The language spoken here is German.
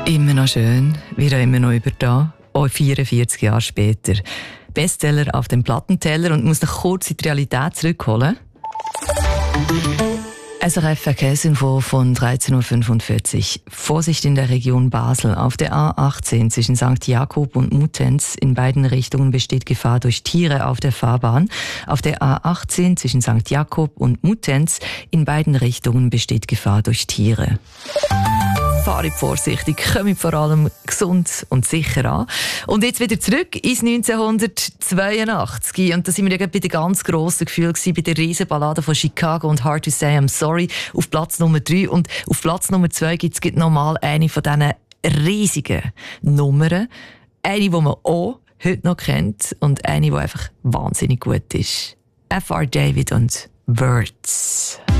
Immer noch schön, wir immer noch über da, auch 44 Jahre später. Bestseller auf dem Plattenteller und muss noch kurz in die Realität zurückholen. SRF Verkehrsinfo von 13.45 Uhr. Vorsicht in der Region Basel. Auf der A18 zwischen St. Jakob und Muttenz in beiden Richtungen besteht Gefahr durch Tiere auf der Fahrbahn. Auf der A18 zwischen St. Jakob und Muttenz in beiden Richtungen besteht Gefahr durch Tiere. Fahrt vorsichtig, kommt vor allem gesund und sicher an. Und jetzt wieder zurück ins 1982. Und da sind wir ja bei den ganz grossen Gefühlen gewesen, bei der Riesenballade von Chicago und Hard to Say I'm Sorry auf Platz Nummer 3. Und auf Platz Nummer 2 gibt es nochmal eine von diesen riesigen Nummern. Eine, die man auch heute noch kennt und eine, die einfach wahnsinnig gut ist. F.R. David und Words.